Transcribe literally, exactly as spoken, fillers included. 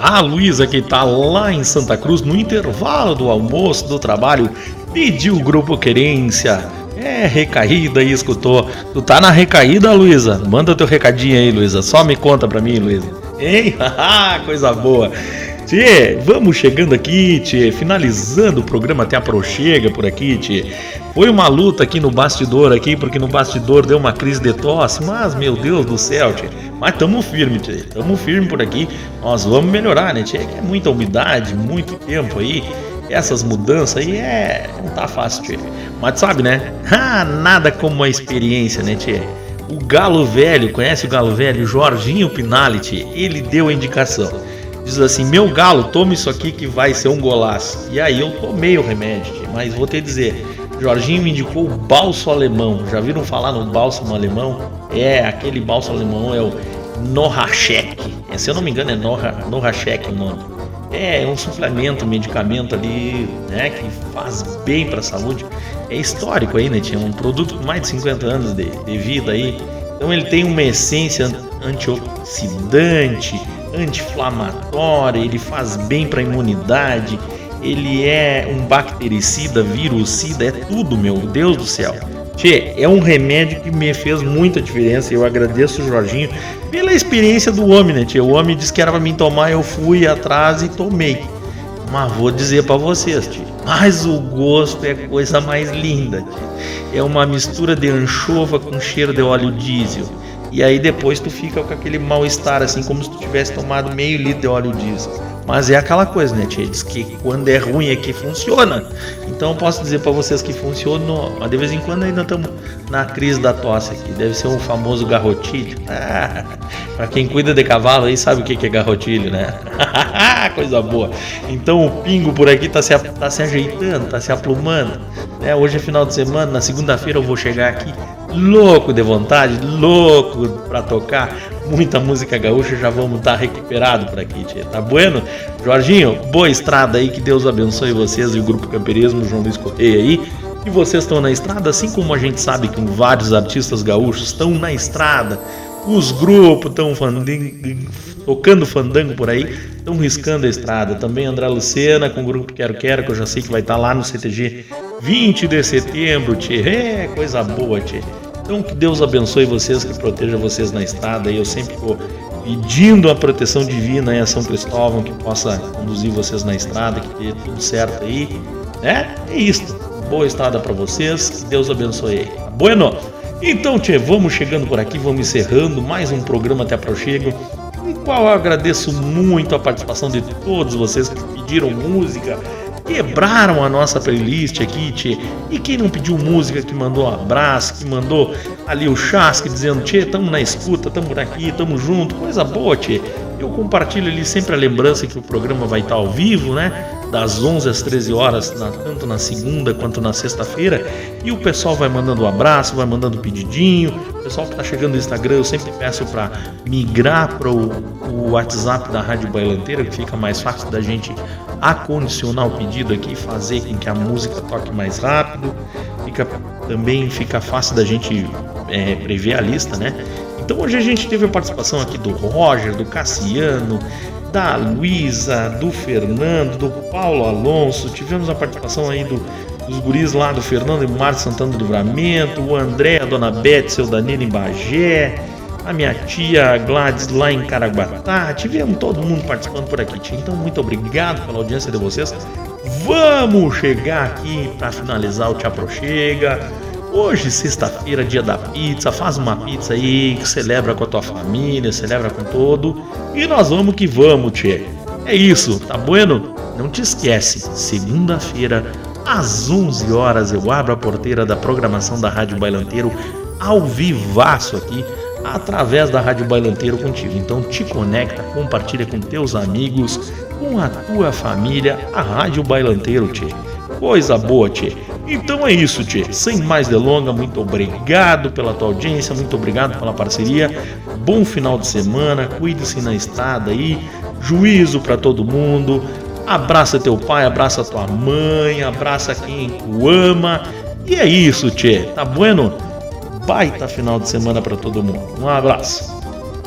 A Luísa, que tá lá em Santa Cruz, no intervalo do almoço, do trabalho, pediu o Grupo Querência. É, recaída aí, escutou. Tu tá na recaída, Luísa? Manda teu recadinho aí, Luísa. Só me conta pra mim, Luísa. Hein? Coisa boa. Tchê, vamos chegando aqui, tchê, finalizando o programa até a prochega por aqui, tchê. Foi uma luta aqui no bastidor aqui, porque no bastidor deu uma crise de tosse, mas meu Deus do céu, tchê. Mas tamo firme, tchê, tamo firme por aqui. Nós vamos melhorar, né, tchê? É muita umidade, muito tempo aí. Essas mudanças aí é... não tá fácil, tchê. Mas tu sabe, né? Ah, nada como uma experiência, né, tchê? O Galo Velho, conhece o Galo Velho? Jorginho Pinali, tchê, ele deu a indicação. Diz assim, meu galo, tome isso aqui que vai ser um golaço. E aí eu tomei o remédio, tchê, mas vou te dizer, Jorginho me indicou o bálsamo alemão. Já viram falar no bálsamo alemão? É, aquele bálsamo alemão é o Norrachec. Se eu não me engano é Norrachec o nome. É, é um suplemento, um medicamento ali, né, que faz bem para a saúde. É histórico aí, né? Tinha um produto com mais de cinquenta anos de, de vida aí. Então ele tem uma essência antioxidante, anti-inflamatória, ele faz bem para a imunidade, ele é um bactericida, virucida, é tudo, meu Deus do céu. Tchê, é um remédio que me fez muita diferença. Eu agradeço o Jorginho pela experiência do homem, né, tchê? O homem disse que era pra mim tomar, eu fui atrás e tomei. Mas vou dizer pra vocês, tchê, mas o gosto é coisa mais linda, tchê. É uma mistura de anchova com cheiro de óleo diesel. E aí depois tu fica com aquele mal-estar, assim, como se tu tivesse tomado meio litro de óleo diesel. Mas é aquela coisa, né, tia? Diz que quando é ruim é que funciona. Então eu posso dizer pra vocês que funcionou. Mas de vez em quando ainda estamos na crise da tosse aqui. Deve ser um famoso garrotilho. Ah, pra quem cuida de cavalo aí sabe o que é garrotilho, né? Coisa boa. Então o pingo por aqui tá se, tá se ajeitando, tá se aplumando, né? Hoje é final de semana, na segunda-feira eu vou chegar aqui louco de vontade, louco pra tocar muita música gaúcha. Já vamos estar recuperado por aqui, tia. Tá bueno? Jorginho, boa estrada aí, que Deus abençoe vocês e o Grupo Camperesmo, João Luiz Correia aí. E vocês estão na estrada, assim como a gente sabe que vários artistas gaúchos estão na estrada, os grupos estão tocando fandango por aí, estão riscando a estrada. Também André Lucena com o Grupo Quero Quero, que eu já sei que vai estar lá no C T G vinte de setembro, tchê. É, coisa boa, tchê. Então que Deus abençoe vocês, que proteja vocês na estrada. E eu sempre vou pedindo a proteção divina aí a São Cristóvão, que possa conduzir vocês na estrada, que dê tudo certo aí, né? É isso. Boa estrada para vocês, que Deus abençoe aí. Tá bueno? Então, tchê, vamos chegando por aqui, vamos encerrando mais um programa Até Aproxego, no qual eu agradeço muito a participação de todos vocês que pediram música, quebraram a nossa playlist aqui, tchê. E quem não pediu música, que mandou um abraço, que mandou ali o chasque dizendo, tchê, tamo na escuta, tamo por aqui, tamo junto, coisa boa, tchê. Eu compartilho ali sempre a lembrança que o programa vai estar ao vivo, né? Das onze às treze horas, na, tanto na segunda quanto na sexta-feira. E o pessoal vai mandando um abraço, vai mandando um pedidinho. O pessoal que tá chegando no Instagram, eu sempre peço para migrar para o, o WhatsApp da Rádio Bailanteira, que fica mais fácil da gente acondicionar o pedido aqui, fazer com que a música toque mais rápido. Fica, também fica fácil da gente é, prever a lista, né? Então hoje a gente teve a participação aqui do Roger, do Cassiano, da Luísa, do Fernando, do Paulo Alonso. Tivemos a participação aí do, dos guris lá, do Fernando e Márcio Santana do Livramento, o André, a Dona Beth, seu Danilo em Bagé, a minha tia Gladys lá em Caraguatá. Tivemos todo mundo participando por aqui, tia. Então muito obrigado pela audiência de vocês. Vamos chegar aqui para finalizar o Te Aproxega. Hoje, sexta-feira, dia da pizza. Faz uma pizza aí, que celebra com a tua família, celebra com todo. E nós vamos que vamos, tchê. É isso, tá bueno? Não te esquece, segunda-feira, às onze horas, eu abro a porteira da programação da Rádio Bailanteiro ao vivaço aqui, através da Rádio Bailanteiro contigo. Então te conecta, compartilha com teus amigos, com a tua família, a Rádio Bailanteiro, tchê. Coisa boa, tchê. Então é isso, tchê. Sem mais delongas, muito obrigado pela tua audiência, muito obrigado pela parceria. Bom final de semana, cuide-se na estrada aí, juízo pra todo mundo. Abraça teu pai, abraça tua mãe, abraça quem tu ama. E é isso, tchê. Tá bueno? Baita final de semana pra todo mundo. Um abraço.